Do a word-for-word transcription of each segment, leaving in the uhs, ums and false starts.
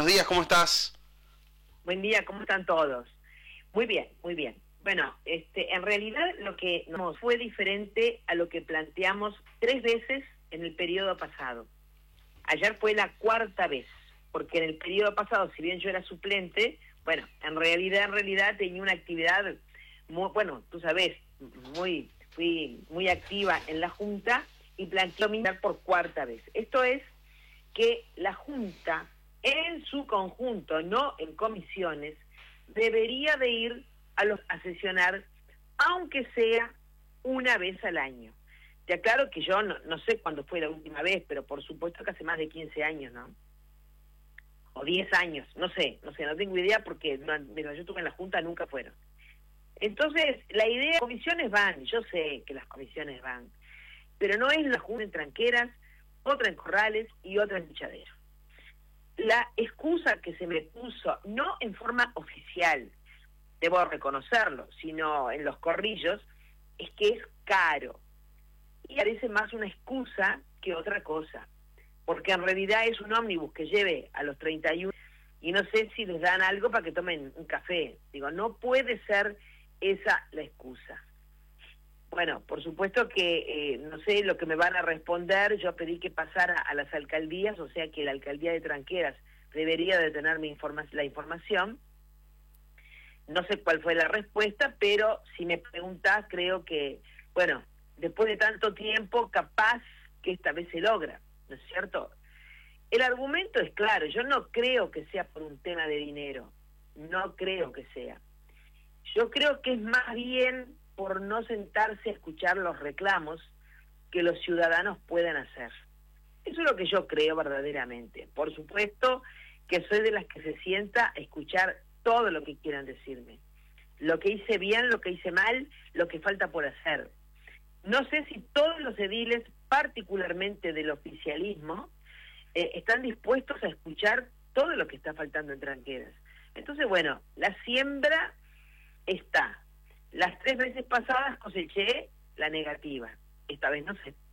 buenos días, ¿cómo estás? Buen día, ¿cómo están todos? Muy bien, muy bien. Bueno, este, en realidad lo que nos fue diferente a lo que planteamos tres veces en el periodo pasado. Ayer fue la cuarta vez, porque en el periodo pasado, si bien yo era suplente, bueno, en realidad, en realidad tenía una actividad muy, bueno, tú sabes, muy, fui muy activa en la Junta y planteó mirar por cuarta vez. Esto es que la Junta, en su conjunto, no en comisiones, debería de ir a, los, a sesionar, aunque sea una vez al año. Te aclaro que yo no, no sé cuándo fue la última vez, pero por supuesto que hace más de quince años, ¿no? O diez años, no sé, no sé, no tengo idea porque mientras yo estuve en la Junta nunca fueron. Entonces, la idea, las comisiones van, yo sé que las comisiones van, pero no es la Junta en Tranqueras, otra en Corrales y otra en Pichadero. La excusa que se me puso, no en forma oficial, debo reconocerlo, sino en los corrillos, es que es caro. Y parece más una excusa que otra cosa, porque en realidad es un ómnibus que lleve a los treinta y uno y no sé si les dan algo para que tomen un café. Digo, no puede ser esa la excusa. Bueno, por supuesto que eh, no sé lo que me van a responder. Yo pedí que pasara a las alcaldías, o sea que la alcaldía de Tranqueras debería de tener mi informa- la información. No sé cuál fue la respuesta, pero si me preguntás, creo que, bueno, después de tanto tiempo, capaz que esta vez se logra, ¿no es cierto? El argumento es claro, yo no creo que sea por un tema de dinero, no creo que sea. Yo creo que es más bien por no sentarse a escuchar los reclamos que los ciudadanos puedan hacer. Eso es lo que yo creo verdaderamente. Por supuesto que soy de las que se sienta a escuchar todo lo que quieran decirme. Lo que hice bien, lo que hice mal, lo que falta por hacer. No sé si todos los ediles, particularmente del oficialismo, eh, están dispuestos a escuchar todo lo que está faltando en Tranqueras. Entonces, bueno, la siembra está. Las tres veces pasadas coseché la negativa. Esta vez no sé.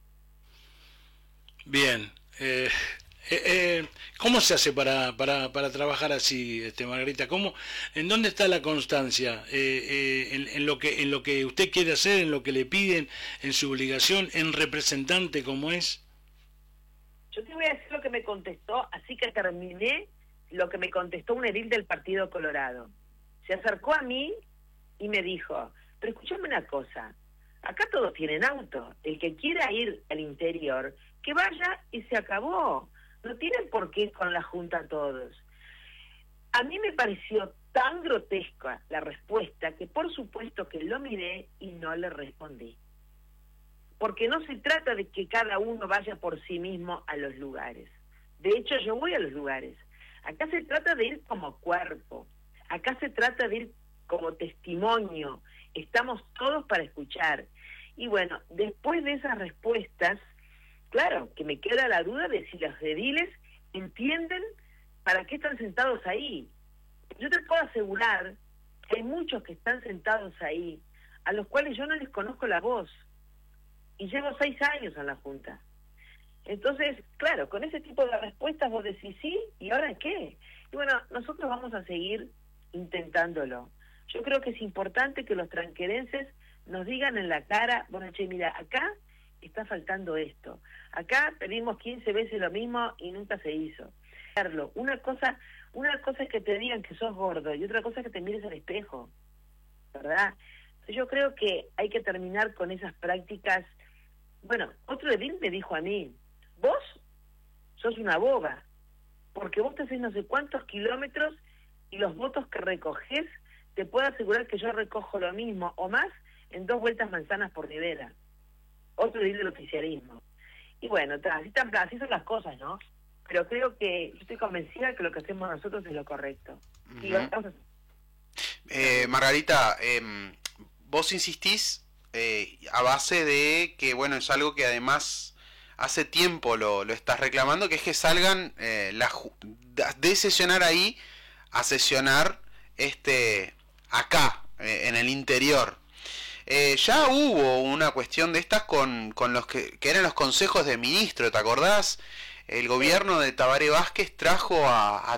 Bien. Eh, eh, eh, ¿Cómo se hace para, para, para trabajar así, este, Margarita? ¿Cómo, ¿En dónde está la constancia? Eh, eh, en, en, lo que, ¿En lo que usted quiere hacer, en lo que le piden, en su obligación, en representante como es? Yo te voy a decir lo que me contestó, así que terminé lo que me contestó un edil del Partido Colorado. Se acercó a mí y me dijo, pero escúchame una cosa, acá todos tienen auto, el que quiera ir al interior, que vaya y se acabó, no tienen por qué ir con la Junta todos. A mí me pareció tan grotesca la respuesta que por supuesto que lo miré y no le respondí. Porque no se trata de que cada uno vaya por sí mismo a los lugares. De hecho, yo voy a los lugares. Acá se trata de ir como cuerpo, acá se trata de ir como testimonio, estamos todos para escuchar. Y bueno, después de esas respuestas, claro, que me queda la duda de si los ediles entienden para qué están sentados ahí. Yo te puedo asegurar que hay muchos que están sentados ahí, a los cuales yo no les conozco la voz, y llevo seis años en la Junta. Entonces, claro, con ese tipo de respuestas vos decís sí, ¿y ahora qué? Y bueno, nosotros vamos a seguir intentándolo. Yo creo que es importante que los tranquerenses nos digan en la cara, bueno, che, mira, acá está faltando esto. Acá pedimos quince veces lo mismo y nunca se hizo. Una cosa, una cosa es que te digan que sos gordo y otra cosa es que te mires al espejo, ¿verdad? Yo creo que hay que terminar con esas prácticas. Bueno, otro edil me dijo a mí, vos sos una boba, porque vos te haces no sé cuántos kilómetros y los votos que recogés, te puedo asegurar que yo recojo lo mismo o más en dos vueltas manzanas por Rivera. Otro edil del oficialismo. Y bueno, así, tan, así son las cosas, ¿no? Pero creo que yo estoy convencida que lo que hacemos nosotros es lo correcto. Uh-huh. Y lo vamos a... eh, Margarita, eh, vos insistís eh, a base de que, bueno, es algo que además hace tiempo lo, lo estás reclamando, que es que salgan eh, la, de sesionar ahí a sesionar este acá, eh, en el interior. Eh, ya hubo una cuestión de estas con, con los que, que eran los consejos de ministro, ¿te acordás? El gobierno de Tabaré Vázquez trajo a, a